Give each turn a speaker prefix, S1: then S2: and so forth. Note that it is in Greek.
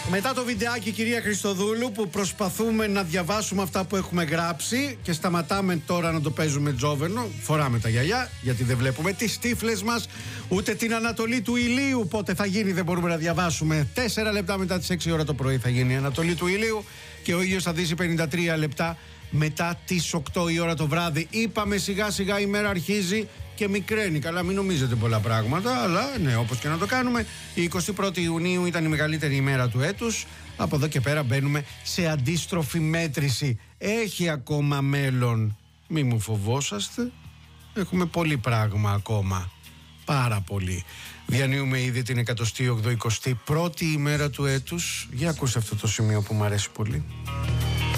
S1: Μετά το βιντεάκι, κυρία Χριστοδούλου, που προσπαθούμε να διαβάσουμε αυτά που έχουμε γράψει και σταματάμε τώρα να το παίζουμε τζόβενο, φοράμε τα γυαλιά γιατί δεν βλέπουμε τις τύφλες μας, ούτε την ανατολή του ηλίου πότε θα γίνει, δεν μπορούμε να διαβάσουμε. 4 λεπτά μετά τις 6 ώρα το πρωί θα γίνει η ανατολή του ηλίου και ο ήλιος θα δύσει 53 λεπτά μετά τις 8 η ώρα το βράδυ. Είπαμε σιγά σιγά η μέρα αρχίζει και μικραίνει. Καλά, μην νομίζετε πολλά πράγματα, αλλά ναι, όπως και να το κάνουμε. Η 21η Ιουνίου ήταν η μεγαλύτερη ημέρα του έτους. Από εδώ και πέρα μπαίνουμε σε αντίστροφη μέτρηση. Έχει ακόμα μέλλον. Μη μου φοβόσαστε. Έχουμε πολύ πράγμα ακόμα. Πάρα πολύ. Διανύουμε ήδη την 181η ημέρα του έτους. Για ακούστε αυτό το σημείο που μου αρέσει πολύ.